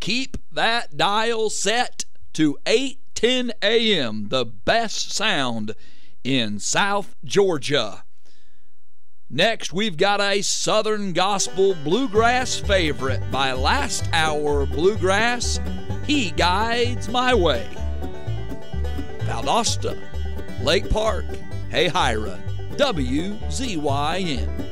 keep that dial set to 8:10 a.m., the best sound in South Georgia. Next, we've got a Southern Gospel Bluegrass favorite by Last Hour Bluegrass, He Guides My Way. Valdosta, Lake Park, Hayhira, WZYN.